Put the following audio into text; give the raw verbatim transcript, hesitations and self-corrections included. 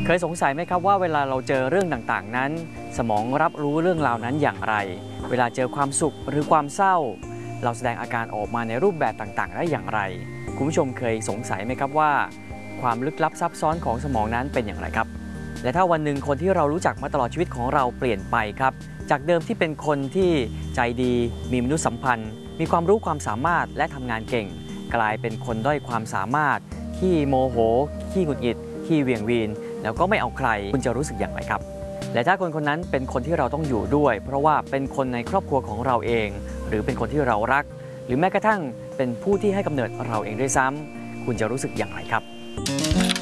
เคยสงสัยไหมครับว่าเวลาเราเจอเรื่องต่างๆนั้นสมองรับรู้เรื่องราวนั้นอย่างไรเวลาเจอความสุขหรือความเศร้าเราแสดงอาการออกมาในรูปแบบต่างๆได้อย่างไรคุณผู้ชมเคยสงสัยไหมครับว่าความลึกลับซับซ้อนของสมองนั้นเป็นอย่างไรครับและถ้าวันหนึ่งคนที่เรารู้จักมาตลอดชีวิตของเราเปลี่ยนไปครับจากเดิมที่เป็นคนที่ใจดีมีมนุษยสัมพันธ์มีความรู้ความสามารถและทำงานเก่งกลายเป็นคนด้อยความสามารถขี้โมโหขี้หงุดหงิดขี้เวียงวีนแล้วก็ไม่เอาใครคุณจะรู้สึกอย่างไรครับและถ้าคนคนนั้นเป็นคนที่เราต้องอยู่ด้วยเพราะว่าเป็นคนในครอบครัวของเราเองหรือเป็นคนที่เรารักหรือแม้กระทั่งเป็นผู้ที่ให้กำเนิดเราเองด้วยซ้ำคุณจะรู้สึกอย่างไรครับ